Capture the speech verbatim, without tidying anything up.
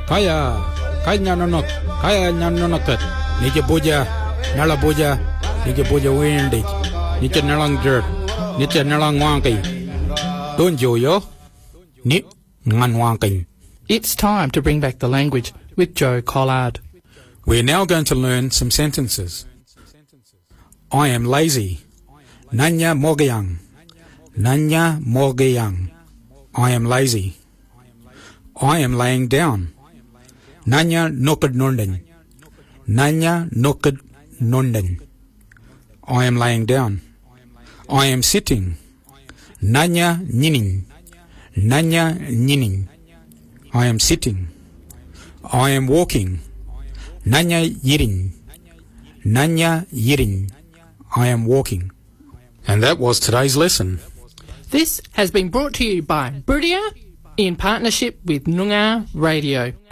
Kaya, kaya nonok, kaya nanonokat. Nija boja, nala boja, nija boja windig. Nija nalang jerk, nija nalang wanky. Don't you yo? Ni ngan wanking. It's time to bring back the language with Joe Collard. We're now going to learn some sentences. I am lazy. Nanya mogayang. Nanya mogayang. I am lazy. I am laying down. Nanya nukad nunden. Nanya nukad nunden. I am laying down. I am sitting. Nanya ninin. Nanya ninin. I am sitting. I am walking. Nanya yirin. Nanya yirin. I am walking. And that was today's lesson. This has been brought to you by Buridia in partnership with Noongar Radio.